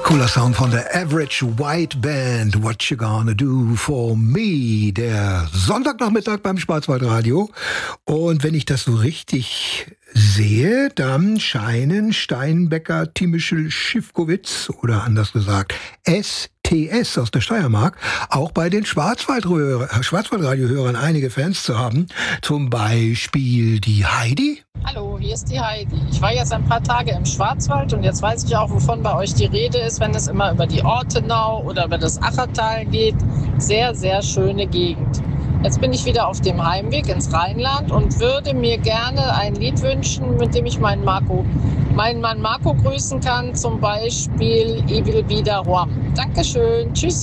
Cooler Sound von der Average White Band. What you gonna do for me? Der Sonntagnachmittag beim Schwarzwaldradio. Und wenn ich das so richtig sehe, dann scheinen Steinbecker, Timischl, Schiffkowitz oder anders gesagt STS aus der Steiermark auch bei den Schwarzwaldradio-Hörern einige Fans zu haben. Zum Beispiel die Heidi. Hallo, hier ist die Heidi. Ich war jetzt ein paar Tage im Schwarzwald und jetzt weiß ich auch, wovon bei euch die Rede ist, wenn es immer über die Ortenau oder über das Achertal geht. Sehr, sehr schöne Gegend. Jetzt bin ich wieder auf dem Heimweg ins Rheinland und würde mir gerne ein Lied wünschen, mit dem ich meinen Mann Marco grüßen kann, zum Beispiel Ich will wieder Rom. Dankeschön, tschüss.